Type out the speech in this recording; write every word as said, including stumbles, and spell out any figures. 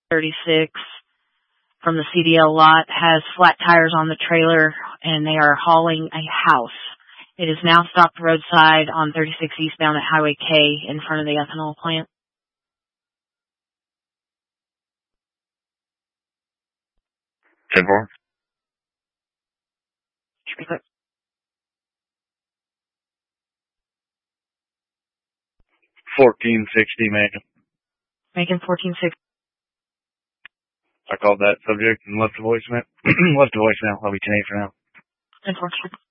thirty-six from the C D L lot has flat tires on the trailer, and they are hauling a house. It is now stopped roadside on thirty-six eastbound at Highway K in front of the ethanol plant. ten four. fourteen sixty, Macon. Macon fourteen sixty. I called that subject and left a voicemail. left a voicemail. I'll be ten eight for now. ten four.